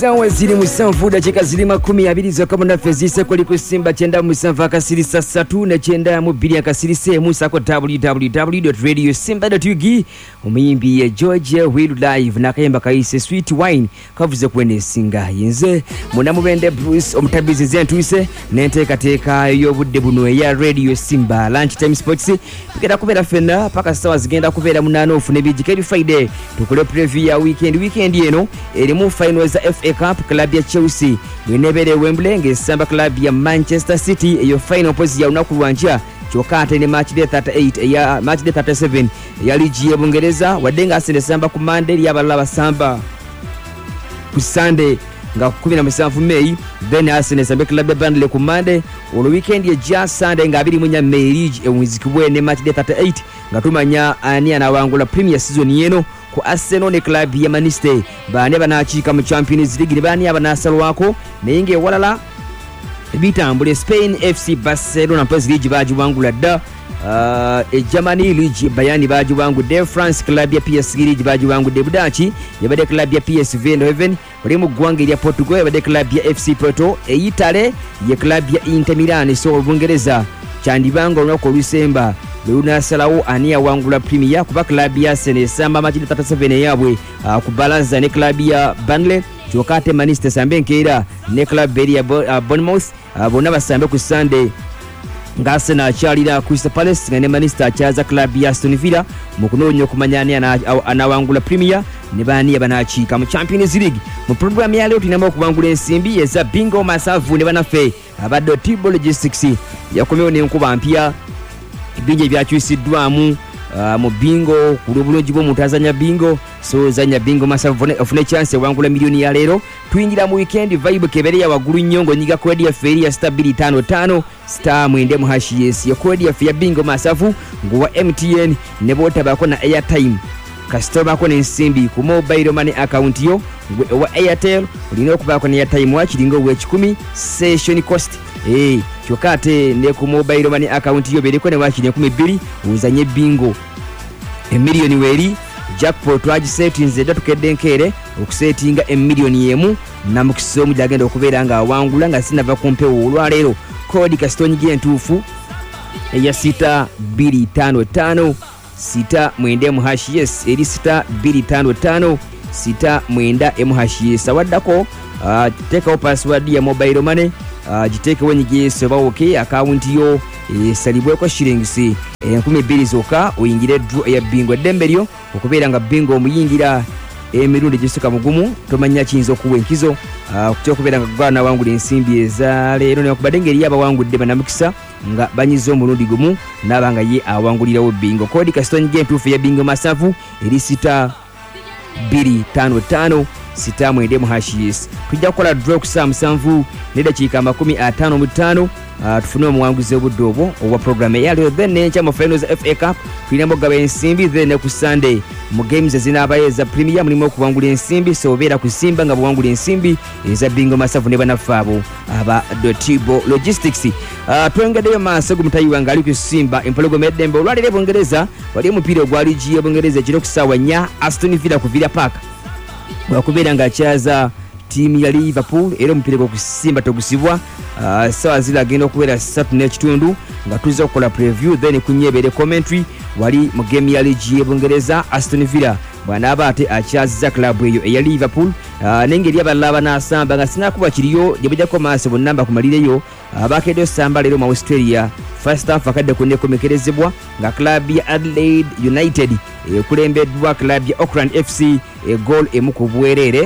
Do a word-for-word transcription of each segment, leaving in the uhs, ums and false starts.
Sawa ziri musanvu dakika ziri makumi abiri zokka munaffe zise kuli ku Simba kyenda musanvu akasirisa ssatu ne kyenda mu bbiri akasirise musako w w w dot radio simba dot u g omuyimbi ye George Will Live nakayemba kayise Sweet Wine kavuze kwenesinga yenze munamubende Bruce omutabizi zentuse nenteekateeka y'obudde buno eya Radio Simba Lunch Time Sports tugenda kubeera fenna paka sawa zigenda kubeera munaana ofune bijikeri Friday tukole preview ya weekend weekend eno erimu finals za F A Cup club ya Chelsea bwenebere Wembley ngesamba club ya Manchester City eyo final pose ya unaku lwanja chokate ne match day thirty-eight ya match day thirty-seven ya ligi ya Bungereza wadenga asende samba ku Monday ya balaba samba ku Sunday nga kumi na musanvu May then asende samba club ya Burnley ku Monday olo weekend ya just Sunday nga abiri munya May league ewizikibwe ne match day thirty-eight nga tumanya ani anawangula Premier season yeno ku Arsenal ne club ya Manchester bane banachika mu Champions League bane abanasalwako nenge walala bitambule Spain F C Barcelona Pes League baji wangula da uh, e Germany League Bayani baji wangu de France club ya P S G League baji wangu de Budachi yabade club ya P S V Eindhoven bali mu gwange ya Portugal yabade club ya F C Porto e Italy ya club ya Inter Milan so Bungereza chandibango nako Lusemba Luna Salawo ania wangula Premier kuba club ya Arsenal samba match thirty-seven yabwe uh, kubalaza ne club ya Burnley chokate Manchester sambe nkeera ne club ya uh, Bournemouth uh, bonna basambe ku Sunday nga Arsenal chalira Crystal Palace ne Manchester chaza club ya Aston Villa mukunonyo kumanyani anawangula Premier ne bani abanachika mu Champions League mu program ya leo tunamba kubangula ensimbi eza bingo masavu ne banafe abadde Tibo Logistics yakomewo ne nkuba mpya binje byakyusiddwamu uh, mu bingo kulubulungi bwo mutazanya bingo so zanya bingo masavu ofune chance wangula milioni ya lero tuingira mu weekend vibe kebere ya wagulu nyongo nyiga kwedi ya feri ya stability tano tano star mwende mu hashi yes ya kwedi ya ya bingo masavu nguwa M T N ne bota bako na airtime customer ko n'ensimbi ku mobile money account yo wa Airtel ulino kubako na airtime wa kiringo we kikumi session cost eh chokate ne ku mobile money account yo bereko ne wakine kumi bbiri uzanye bingo e million weri jackpot waji settings edo tukedenkere okusetinga e million yemu na mukisomu jagenda okubeera nga wangula nga sinava kumpe olwa lero kodi kastonyi gentufu eya sita bbiri tano tano sita mwenda mu hash yes eri sita bbiri tano tano sita mwenda mu hash yes awaddako uh, teka password ya mobile money uh, jiteke wenyige soba okay account yo e, salibwe ko shillings enkumi bbiri zoka oyingire draw ya bingo dembelyo okubeera nga bingo omuyingira emirundi gisuka mugumu tomanya kinzo kuwenkizo uh, kutyo kubeera nga gwana wangula ensimbi eza lero ne kubadengeri yaba wangudde banamukisa nga banyizo omulundi gumu nabanga ye awangulirawo bingo kodi kastonyi gentufu ya bingo masavu eri sita bbiri tano tano sita mwende mu hashis tujja kukola draw ku saa musanvu n'eddakiika makumi ataano mu ttaano uh, tufune omuwanguzi obudde obwo obwa program eyaleo then nenkya mu finals F A Cup tulinamu ogaba ensimbi then ku Sunday mu games ezinaabayo eza Premier mulimu okuwangula ensimbi so obeera ku Simba nga buwangula ensimbi eza bingo masavu ne banafe abo aba Tibo Logistics uh, twengeddeyo maaso gumutayi wange ali ku Simba empologoma eddembe olwaliro e Bungereza wali omupiira ogwali G e Bungereza ekiro ku ssaawa nnya Aston Villa ku Villa Park wakubeera nga akyaza tiimu ya Liverpool era omupiira ku Simba togusibwa uh, sawa zira agenda okubeera ssatu n'ekitundu nga tuzza okukola preview then kunyebere commentary wali mu game ya ligi ye Bungereza Aston Villa bwanaaba ate akyaziza club eyo eya Liverpool uh, n'engeri abalala abanasamba nga sinakuba kiriyo gye bujjako maaso bonnamba kumalireyo abakedde osamba leero mu Australia first half akadde kunekomekerezebwa nga club ya Adelaide United ekulembeddwa club ya Auckland F C e goal emu ku bwerere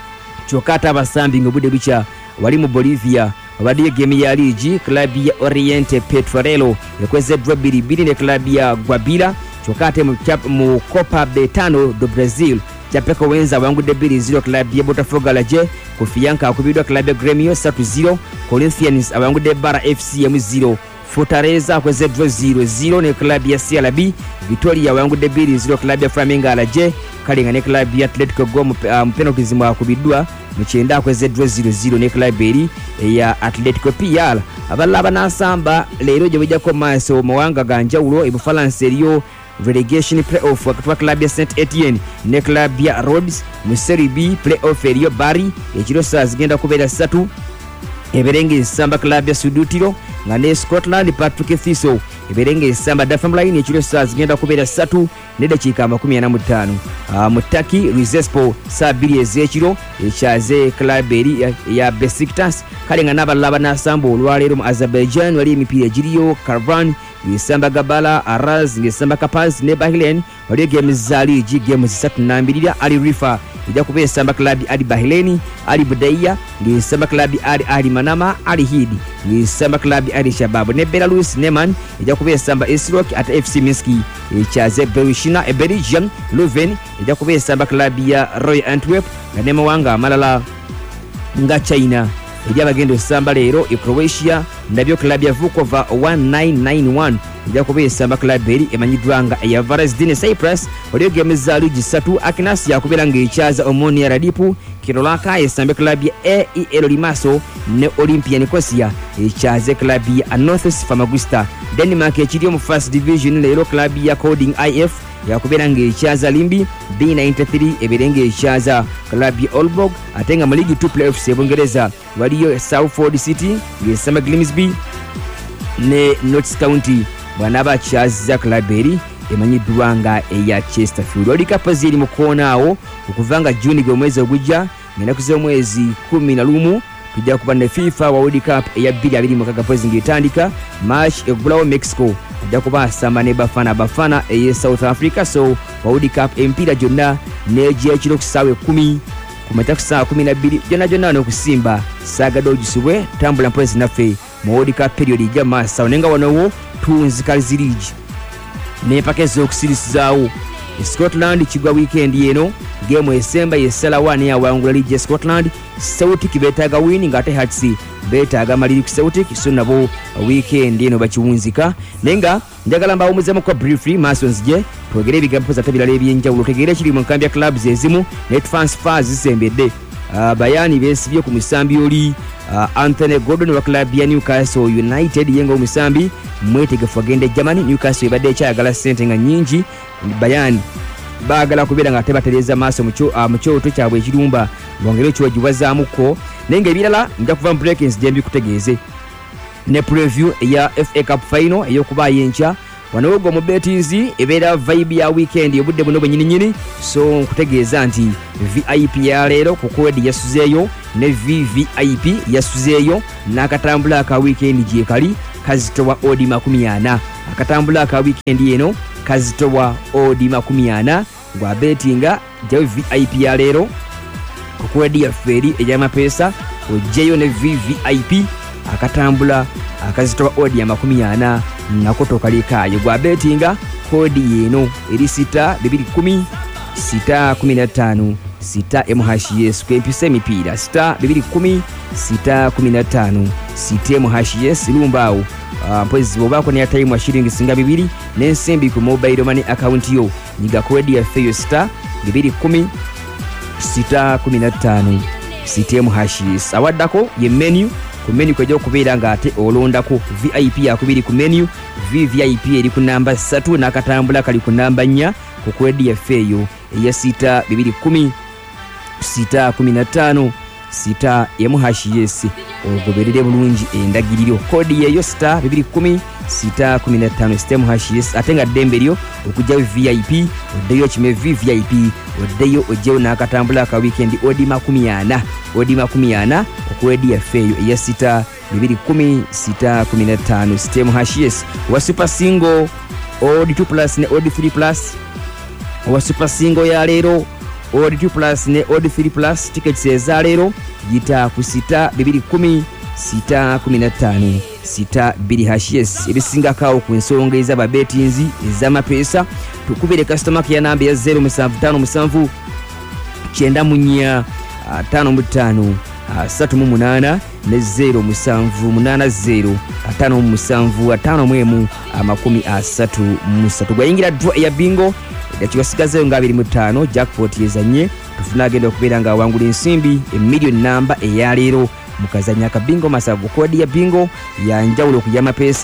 kyokata abasambi ng'obudde bukya wali mu Bolivia wabadde game ya ligi club ya Oriente Petrolero ekwezeddwa bbiri bbiri ne club ya Guabira kyokate mu, mu Copa Betano do Brazil Japeko Wenza wangudde bbiri zero club ya Botafogo Laje Kufianka akubiddwa club ya Gremio three zero Corinthians awangudde Bara F C ya zero Fortaleza akwezeddwa zero zero ne club ya C R B Victoria wangudde bbiri zero club ya Flamengo Laje kalinga ne club ya Atletico Go mu um, penalties mu akubiddwa mukyenda akwezeddwa zero zero ne club eri ya Atletico P R abalaba nasamba leero gye bujjako maaso mawanga ganjawulo e Bufalansa eriyo relegation playoff wakati wa club ya Saint Etienne ne club ya Rhodes mu Serie B playoff eriyo Bari ekiro saa zigenda kubeera ssatu eberenge esamba club ya Sudutiro nga ne Scotland Patrick Thiso eberenge esamba Dafam Line ekiro saa zigenda kubeera ssatu ne dakiika makumi ana mu ttaano uh, mu Turkey Rizespor saa bbiri ez'ekiro ekyaze club eri ya, ya Besiktas kale nga n'abalala banasamba olwaleero mu Azerbaijan wali emipiira egiriyo Karvan esamba Gabala Araz ngesamba Kapaz ne Bahrain wali games za ligi games zisatu nambirira Ali Rifa ejja kubeera esamba club Ali Bahrain Ali Budaiya ngesamba club Ali Ali Manama Ali Hidi ngesamba club Ali Shabab ne Belarus Neman ejja kubeera esamba Esrok at F C Minsk ekyaze Berushina e Belgium Leuven ejja kubeera esamba club ya Royal Antwerp nga ne mawanga amalala nga China ejja bagenda esamba leero e Croatia ndabyo club ya Vukova nineteen ninety-one ejja kubeera esamba club eri emanyiddwa nga eya Varazdin Cyprus waliyo games za ligi ssatu Aknas yakubeera ng'ekyaza Omonia Radipu Kirolaka esambe club ya A E L Limassol ne Olympia Nicosia ekyaze club ya Norths Famagusta Denmark ekiri mu first division leero club ya Coding I F yakubeera ng'ekyaza Limbi B ninety-three eberenge ekyaza club ya Aalborg ate nga mu League two playoffs ebungereza waliyo Salford City ng'esamba Grimsby ne Notts County bw'anaaba akyaza club eri emanyiddwa nga eya Chesterfield. World Cup ziri mu koona awo okuva nga June gwe mwezi ogujja ng'ennaku z'omwezi kumi na lumu tujja kuba ne FIFA World Cup eya bbiri abiri mu mukaaga pozi ng'etandika March eggulawo Mexico ajja kuba asamba ne Bafana Bafana eye South Africa. So World Cup empiira gyonna n'egy'ekiro ku ssaawa ekkumi ku makya ku ssaawa kumi na bbiri gyonna gyonna n'okusimba saagadde ogisubwe tambula mpozi naffe mu World Cup period ejja maaso awo nenga wanowo tunzikalizi league n'empaka ez'okusirisizaawo Scotland kigwa weekend eno game esemba yesala one yawangula league ya Scotland Celtic betaaga win ngate Hearts betaaga maliri ku Celtic so nabo weekend eno bakiwunzika nenga njagala mbawo muzemu kwa briefly Masons je twogere ebigambo za tabira ebyenjawulo tegere kiri mu nkambi ya clubs ezimu net transfers zisembedde uh, bayani besibye ku musambi oli uh, Anthony Gordon wa club ya Newcastle United yenga omusambi mwetegefu agende Germany Newcastle ebadde ekyagala sente nga nyingi bayani baagala kubeera nga tebatereza maaso mu kyoto kyabwe ekirumba bongere kiwagibwazaamuko naye ng'ebirala nja kuva mu breakings gye mbikutegeeze ne preview eya F A Cup final ey'okuba yenkya wano gwo mu bettings ebeera vibe ya weekend obudde buno bwennyininyini so nkutegeeza nti V I P ya leero ku kodi yasuzeeyo ne V V I P yasuzeeyo n'akatambula aka weekend gye kali kazitowa odi makumi ana akatambula aka weekend eno kazitowa odi makumi ana gwa bettinga jawe V I P ya leero ku kodi ya feri ey'amapeesa ojjeyo ne V V I P akatambula akazitowa odi ya makumi ana nakoto kalikayo gwa bettinga kodi yeno eri sita bibiri kumi sita kumi na ttaano sita M H S kwempisa emipiira sita bibiri kumi sita kumi na ttaano sita M H S lumbaawo uh, mpozi bw'obaako ne airtime wa shilingi singa bibiri n'ensimbi ku mobile money account yo nyiga kodi yaffe yo sita bibiri kumi sita kumi na ttaano sita M H S awaddako ye menu ku menu kwejja okubeera ng'ate olondako V I P yakubiri ku menu V V I P eri ku namba ssatu n'akatambula kali ku namba nnya ku kodi yaffe eyo eya sita bibiri kumi sita kumi na ttaano sita M H S ogoberere bulungi endagiriro kodi yeyo sita bibiri kumi sita kumi na ttaano sita M H S ate nga ddembe lyo okujja V I P oddeyo kime V V I P oddeyo ojjeyo n'akatambula aka weekend odi makumi ana odi makumi ana okwedi yaffe eyo eya sita bibiri kumi sita kumi na ttaano sita M H S wa super single odi two plus ne odi three plus wa super single ya leero odi two plus ne odi three plus tickets eza leero yita ku sita bibiri kumi sita kumi na ttaano sita bibiri H S ebisingakawo ku ensonga ez'ababetinzi ez'amapeesa tukubire customer care namba ya zero seven five seven seven kyenda mu nnya ttaano mu ttaano asatu mu munaana ne zero musanvu munaana zero ataano mu musanvu ataano mu emu amakumi asatu mu ssatu gwayingira draw eya bingo ekiwasigazeyo nga abiri mu ttaano jackpot yezanye tufuna agenda okubeera nga awangula ensimbi emiliyoni namba eya leero mukazanya akabingo masavu kodi ya bingo ya njawulo ku y'amapeesa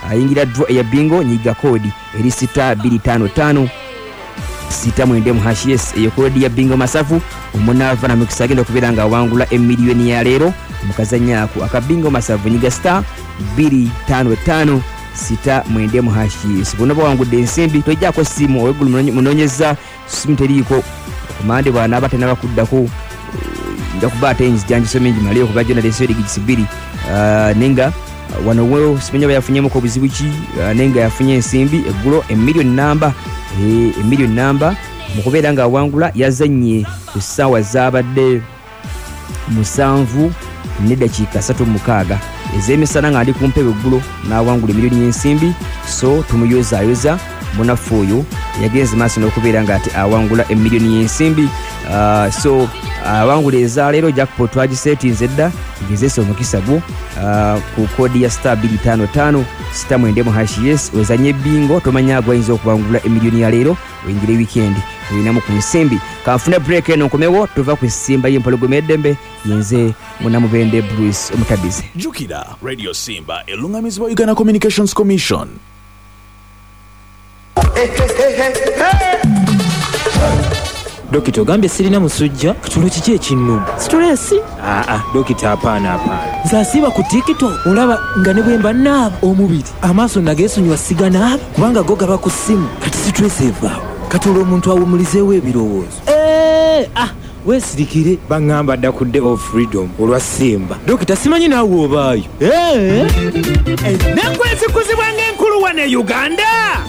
ayingira draw eya bingo nyiga kodi eri sita bbiri ttaano ttaano sita mwenda mu hash yes eyo kodi ya bingo masafu omunava na mukisa agenda okubeera nga awangula emiliyoni ya leero mukazanya ako akabingo masafu nyiga star bbiri ttaano ttaano sita mwenda mu hash yes bonna bawangudde ensimbi tojjako simu owegulu munonyeza simu teriiko okumande bwana abate nabakuddako nja kuba ate nzijanjisome njimaliyo kuba jona deseri gijisibiri nenga wano wewe simenya bayafunyemo ko buzibu ki nenga yafunye ensimbi eggulo emiliyoni namba e emiliyoni namba mukubeera nga awangula yazanye ku ssaawa zaabadde musanvu n'eddakiika ssatu mu mukaaga ez'emisana ng'ali ku mpebe eggulo n'awangula emiliyoni y'ensimbi so tumuyozaayoza munafu oyo yagenze maaso n'okubeera nga ati awangula emiliyoni y'ensimbi uh, so awangula uh, eza leero jackpot twagisetinze dda gezeesa omukisa gwo uh, ku kodi ya star bbiri ttaano ttaano sita mwenda mu hash yes ozanye bingo tomanya agwayinza okubangula emiliyoni ya leero oyingire weekend oyinamu ku nsimbi kanfune break eno nkomewo tuva ku simba y'empologoma eddembe yenze munamubende Bruce omutabize jukira Radio Simba elungamizibwa Uganda Communications Commission. Dokita ogambye sirina musujja kitulo kiki ekinnu stress ah ah dokita hapana hapana nzasiba ku TikTok olaba nga ne bwemba naaba omubiri amaaso nageesonyiwa siga naaba kubanga go gaba ku simu kati stress eva katulo omuntu awumulizeewo ebirowoozo eh ah wesirikire bangamba dda ku day of freedom olwa Simba dokita simanyi naawe obaayo eh ennaku ezikuzibwa ng'enkulu wane Uganda